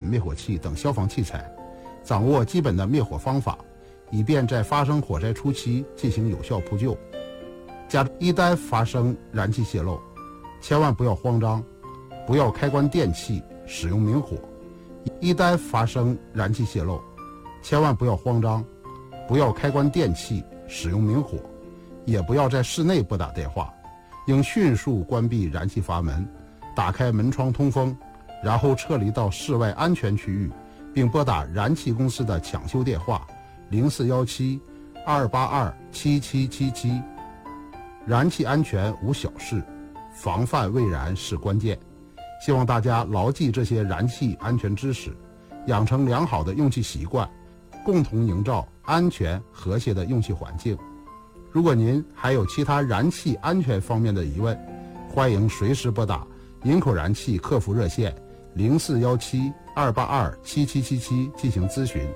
灭火器等消防器材，掌握基本的灭火方法，以便在发生火灾初期进行有效扑救。一旦发生燃气泄漏，千万不要慌张，不要开关电器使用明火。一旦发生燃气泄漏，千万不要慌张，不要开关电器使用明火，也不要在室内拨打电话，应迅速关闭燃气阀门，打开门窗通风，然后撤离到室外安全区域，并拨打燃气公司的抢修电话0417-282-7777。燃气安全无小事，防范未然是关键。希望大家牢记这些燃气安全知识，养成良好的用气习惯，共同营造安全和谐的用气环境。如果您还有其他燃气安全方面的疑问，欢迎随时拨打营口燃气客服热线0417-282-7777进行咨询。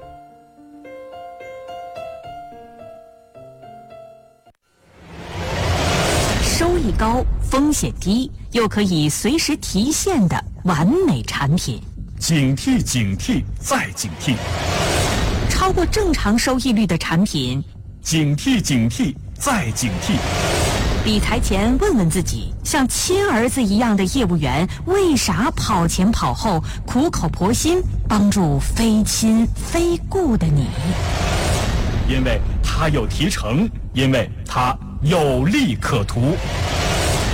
收益高、风险低，又可以随时提现的完美产品。 警惕警惕再警惕， 超过正常收益率的产品， 警惕警惕再警惕。 理财前问问自己，像亲儿子一样的业务员为啥跑前跑后，苦口婆心帮助非亲非故的你？ 因为他有提成，因为他有利可图。